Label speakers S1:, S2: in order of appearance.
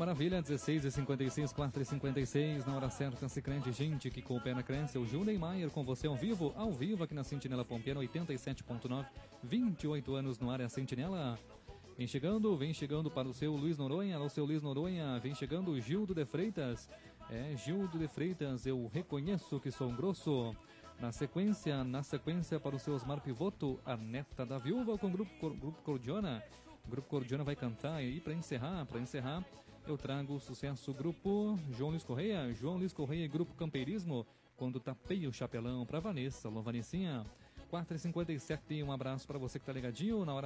S1: maravilha, 16h56, 4h56, na hora certa, Sicredi, gente que coopera, cresce. O Gil Neymar com você ao vivo aqui na Sentinela Pampiana, 87.9, 28 anos no área Sentinela. Vem chegando para o seu Luiz Noronha, alô seu Luiz Noronha, vem chegando o Gildo de Freitas. Gildo de Freitas, eu reconheço que sou um grosso. Na sequência para o seu Osmar Pivoto, a neta da viúva com o Grupo Cordiona. O Grupo Cordiona vai cantar aí para encerrar, eu trago o sucesso Grupo João Luiz Correia e Grupo Campeirismo, quando tapei o chapelão para Vanessa. Alô, Vanessinha, 4h57, um abraço para você que tá ligadinho na hora